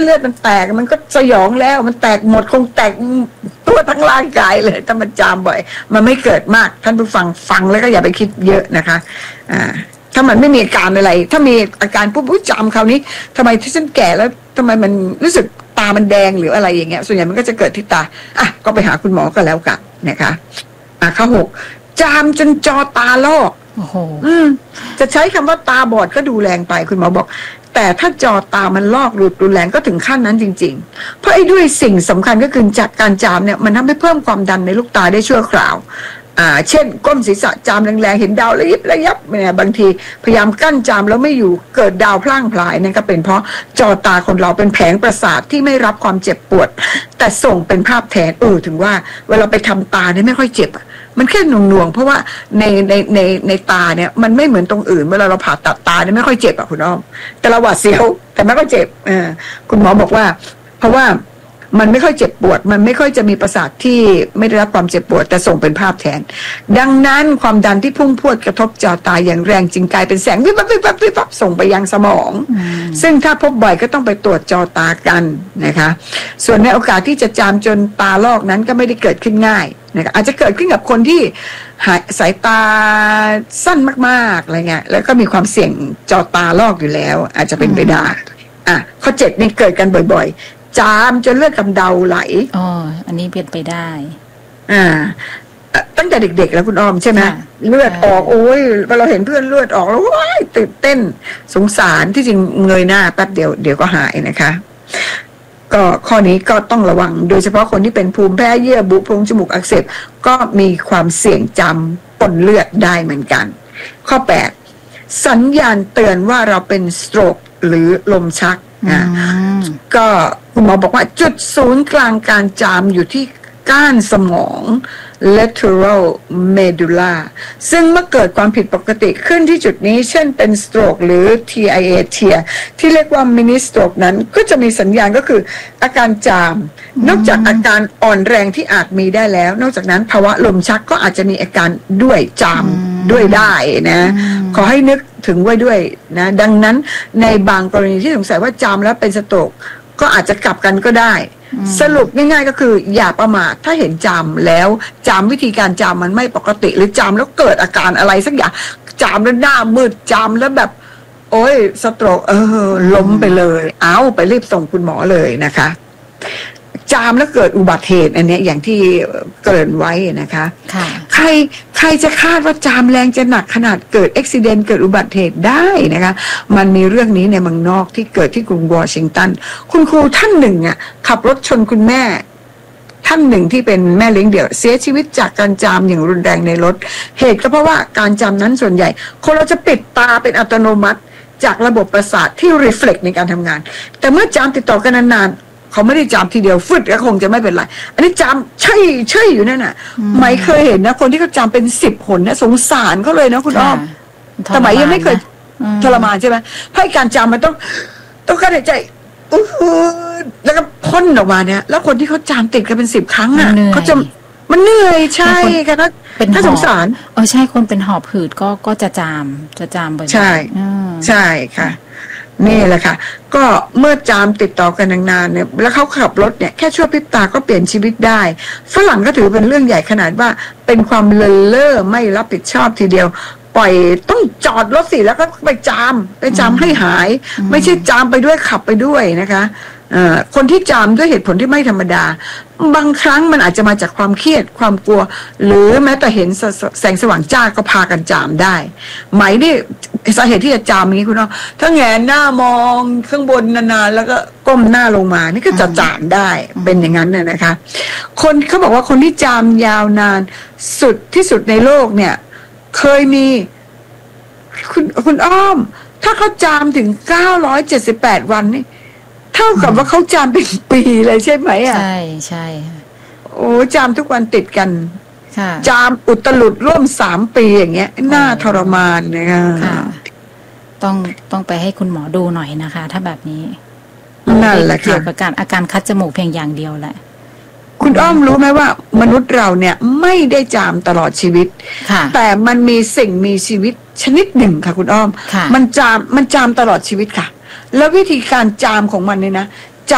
ลือดมันแตกมันก็สยองแล้วมันแตกหมดคงแตกตัวทั้งร่างกายเลยถ้ามันจามบ่อยมันไม่เกิดมากท่านผู้ฟังแล้วก็อย่าไปคิดเยอะนะคะถ้ามันไม่มีอาการอะไรถ้ามีอาการปุ๊บจามคราวนี้ทำไมที่ฉันแก่แล้วทำไมมันรู้สึกตามันแดงหรืออะไรอย่างเงี้ยส่วนใหญ่มันก็จะเกิดที่ตาก็ไปหาคุณหมอก็แล้วกันนะคะข้อ 6จามจนจอตาลอกโอ้โหจะใช้คำว่าตาบอดก็ดูแรงไปคุณหมอบอกแต่ถ้าจอตามันลอกรุนแรงก็ถึงขั้นนั้นจริงๆเพราะด้วยสิ่งสำคัญก็คือจากการจามเนี่ยมันทำให้เพิ่มความดันในลูกตาได้ชั่วคราวเช่นก้มศีรษะจามแรงๆเห็นดาวระยิบระยับเนี่ยบางทีพยายามกั้นจามแล้วไม่อยู่เกิดดาวพล่างพลายนั่นก็เป็นเพราะจอตาคนเราเป็นแผงประสาทที่ไม่รับความเจ็บปวดแต่ส่งเป็นภาพแทนถึงว่าเวลาไปทำตาเนี่ยไม่ค่อยเจ็บมันแค่หน่วงๆเพราะว่าในตาเนี่ยมันไม่เหมือนตรงอื่นเวลาเราผ่าตัดตาเนี่ยไม่ค่อยเจ็บคุณอ้อมแต่เราหวาดเสียวแต่ไม่ค่อยเจ็บคุณหมอบอกว่าเพราะว่ามันไม่ค่อยเจ็บปวดมันไม่ค่อยจะมีประสาทที่ไม่ได้รับความเจ็บปวดแต่ส่งเป็นภาพแทนดังนั้นความดันที่พุ่งพรวดกระทบจอตาอย่างแรงจึงกลายเป็นแสงวิบวับส่งไปยังสมองซึ่งถ้าพบบ่อยก็ต้องไปตรวจจอตากันนะคะส่วนในโอกาสที่จะจามจนตาลอกนั้นก็ไม่ได้เกิดขึ้นง่ายนะคะอาจจะเกิดขึ้นกับคนที่สายตาสั้นมากๆอะไรเงี้ยแล้วก็มีความเสี่ยงจอตาลอกอยู่แล้วอาจจะเป็นไปได้ข้อ 7นี่เกิดกันบ่อยๆจามจนเลือดกำเดาไหลอันนี้เป็นไปได้ตั้งแต่เด็กๆแล้วคุณอ้อมใช่ไหมเลือดออกโอ้ยพอเราเห็นเพื่อนเลือดออกแล้วว้ายตื่นเต้นสงสารที่จริงเงยหน้าแป๊บเดียวก็หายนะคะก็ข้อนี้ก็ต้องระวังโดยเฉพาะคนที่เป็นภูมิแพ้เยื่อบุโพรงจมูกอักเสบก็มีความเสี่ยงจามปนเลือดได้เหมือนกันข้อ 8สัญญาณเตือนว่าเราเป็นสโตรกหรือลมชักก็คุณหมอบอกว่าจุดศูนย์กลางการจามอยู่ที่ก้านสมอง lateral medulla ซึ่งเมื่อเกิดความผิดปกติขึ้นที่จุดนี้เช่นเป็นสโตรกหรือ TIA ที่เรียกว่า mini stroke นั้นก็จะมีสัญญาณก็คืออาการจามนอกจากอาการอ่อนแรงที่อาจมีได้แล้วนอกจากนั้นภาวะลมชักก็อาจจะมีอาการด้วยจามด้วยได้นะขอให้นึกถึงไว้ด้วยนะดังนั้นในบางกรณีที่สงสัยว่าจามแล้วเป็นสโตรกก็อาจจะกลับกันก็ได้สรุปง่ายๆก็คืออย่าประมาทถ้าเห็นจามแล้วจามวิธีการจามมันไม่ปกติหรือจามแล้วเกิดอาการอะไรสักอย่างจามแล้วหน้ามืดจามแล้วแบบโอ้ยสโตรกล้มไปเลยไปรีบส่งคุณหมอเลยนะคะจามแล้วเกิดอุบัติเหตุอันนี้อย่างที่เกริ่นไว้นะคะใครจะคาดว่าจามแรงจะหนักขนาดเกิดอุบัติเหตุเกิดอุบัติเหตุได้นะคะมันมีเรื่องนี้ในเมืองนอกที่เกิดที่กรุงวอชิงตันคุณครูท่านหนึ่งขับรถชนคุณแม่ท่านหนึ่งที่เป็นแม่เลี้ยงเดี่ยวเสียชีวิตจากการจามอย่างรุนแรงในรถเหตุก็เพราะว่าการจามนั้นส่วนใหญ่คนเราจะปิดตาเป็นอัตโนมัติจากระบบประสาทที่รีเฟล็กในการทำงานแต่เมื่อจามติดต่อกันนานๆเขาไม่ได้จามทีเดียวฟึดก็คงจะไม่เป็นไรอันนี้จามใช่อยู่นั่นน่ะไม่เคยเห็นนะคนที่เขาจามเป็น10 หนนะสงสารเขาเลยนะคุณอ้อมสมัยยังไม่เคยทรมานใช่ไหมเพราะการจามมันต้องการหายใจแล้วก็พ่นออกมาเนี่ยแล้วคนที่เขาจามติดกันเป็น10 ครั้งเขาจะมันเหนื่อยใช่ค่ะถ้าสงสารใช่คนเป็นหอบหืดก็จะจามบ่อยๆใช่ค่ะนี่แหละค่ะก็เมื่อจามติดต่อกันนานๆเนี่ยแล้วเขาขับรถเนี่ยแค่ชั่วพริบตาก็เปลี่ยนชีวิตได้ฝรั่งก็ถือเป็นเรื่องใหญ่ขนาดว่าเป็นความเลินเล่อไม่รับผิดชอบทีเดียวปล่อยต้องจอดรถสิแล้วก็ไปจามให้หายไม่ใช่จามไปด้วยขับไปด้วยนะคะคนที่จามด้วยเหตุผลที่ไม่ธรรมดาบางครั้งมันอาจจะมาจากความเครียดความกลัวหรือแม้แต่เห็นแสงสว่างจ้าก็พากันจามได้ไหมนี่สาเหตุที่จะจามนี้คุณน้องถ้าแงนหน้ามองข้างบนนานๆแล้วก็ก้มหน้าลงมานี่ก็จะจามได้เป็นอย่างนั้นนะคะคนเขาบอกว่าคนที่จามยาวนานสุดที่สุดในโลกเนี่ยเคยมีคุณอ้อมถ้าเขาจามถึง978 วันนี่เท่ากับว่าเขาจามเป็นปีเลยใช่ไหมใช่โอ้จามทุกวันติดกันจามอุตลุดร่วม3 ปีอย่างเงี้ยน่าทรมานนะคะต้องไปให้คุณหมอดูหน่อยนะคะถ้าแบบนี้นั่นแหละค่ะเกี่ยวกับอาการคัดจมูกเพียงอย่างเดียวแหละคุณอ้อมรู้ไหมว่ามนุษย์เราเนี่ยไม่ได้จามตลอดชีวิตแต่มันมีสิ่งมีชีวิตชนิดหนึ่งค่ะคุณอ้อมมันจามตลอดชีวิตค่ะแล้ววิธีการจามของมันเนี่ยนะ